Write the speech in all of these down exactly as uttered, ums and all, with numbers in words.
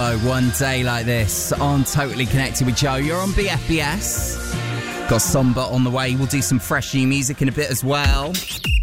Oh, one day like this on Totally Connected with Joe. You're on B F B S. Got Somber on the way. We'll do some fresh new music in a bit as well.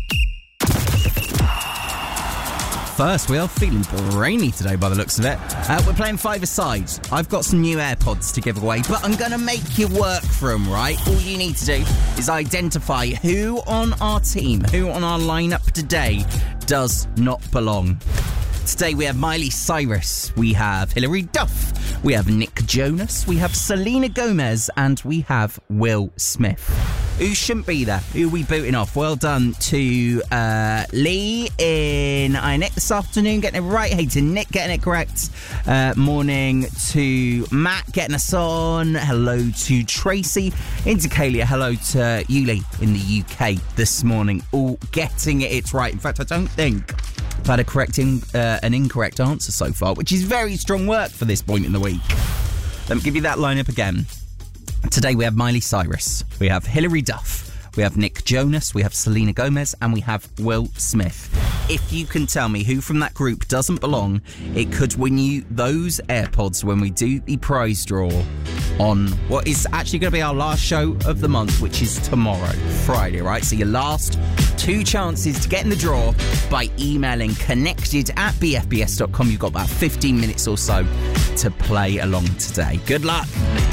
First, we are feeling brainy today by the looks of it. Uh, we're playing five-a-side. I've got some new AirPods to give away, but I'm going to make you work for them, right? All you need to do is identify who on our team, who on our lineup today does not belong. Today we have Miley Cyrus, we have Hilary Duff, we have Nick Jonas, we have Selena Gomez, and we have Will Smith. Who shouldn't be there? Who are we booting off? Well done to uh, Lee in iNick this afternoon, getting it right. Hey to Nick, getting it correct. Uh, morning to Matt, getting us on. Hello to Tracy. Into Kalia, hello to Yuli in the U K this morning. All getting it right. In fact, I don't think I've had a correct in, uh, an incorrect answer so far, which is very strong work for this point in the week. Let me give you that lineup again. Today we have Miley Cyrus, we have Hilary Duff, we have Nick Jonas, we have Selena Gomez, and we have Will Smith. If you can tell me who from that group doesn't belong, it could win you those AirPods when we do the prize draw on what is actually going to be our last show of the month, which is tomorrow, Friday, right? So your last two chances to get in the draw by emailing connected at b f b s dot com. You've got about fifteen minutes or so to play along today. Good luck.